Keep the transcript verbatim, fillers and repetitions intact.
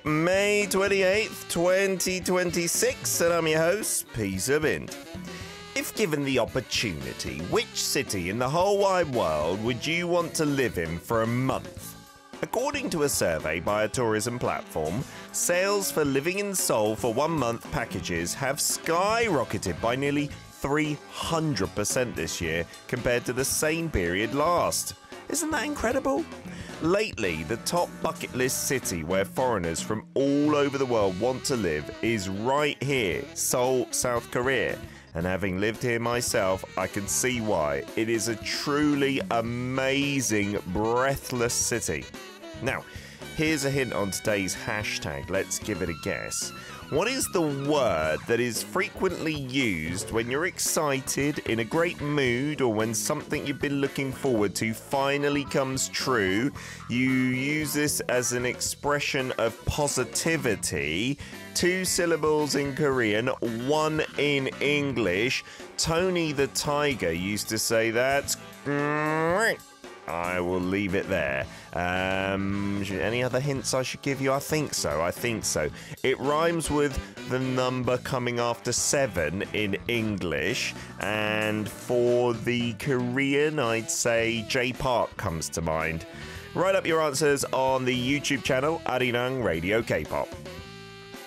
May twenty-eighth, twenty twenty-six, and I'm your host, Peter Bind. If given the opportunity, which city in the whole wide world would you want to live in for a month? According to a survey by a tourism platform, sales for Living in Seoul for one month packages have skyrocketed by nearly three hundred percent this year compared to the same period last. Isn't that incredible? Lately, the top bucket list city where foreigners from all over the world want to live is right here, Seoul, South Korea. And having lived here myself, I can see why. It is a truly amazing, breathless city. Now, here's a hint on today's hashtag. Let's give it a guess. What is the word that is frequently used when you're excited, in a great mood, or when something you've been looking forward to finally comes true? You use this as an expression of positivity. Two syllables in Korean, one in English. Tony the Tiger used to say that. I will leave it there. Um, any other hints I should give you? I think so. I think so. It rhymes with the number coming after seven in English. And for the Korean, I'd say J Park comes to mind. Write up your answers on the YouTube channel Arirang Radio K-pop.